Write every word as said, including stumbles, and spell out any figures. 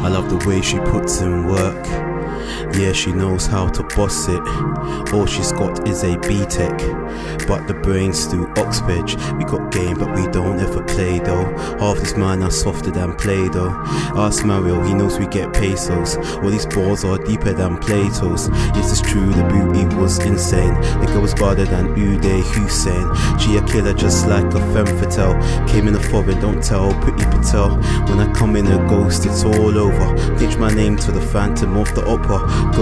I love the way she puts in work. Yeah, she knows how to boss it. All she's got is a B-Tech, but the brain's through Oxbridge. We got game, but we don't ever play though. Half this man are softer than Play-Doh. Ask Mario, he knows we get pesos. All these balls are deeper than Plato's. Yes, it's true, the booty was insane. The girl was badder than Uday Hussein. She a killer just like a femme fatale. Came in the foreign, don't tell, pretty Patel. When I come in a ghost, it's all over. Ditch my name to the Phantom of the Opera.